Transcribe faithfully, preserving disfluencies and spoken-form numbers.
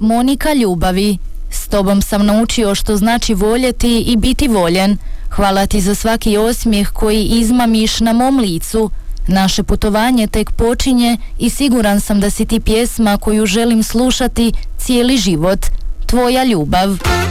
Monika ljubavi. S tobom sam naučio što znači voljeti i biti voljen. Hvala ti za svaki osmijeh koji izmamiš na mom licu. Naše putovanje tek počinje i siguran sam da si ti pjesma koju želim slušati cijeli život. Tvoja ljubav.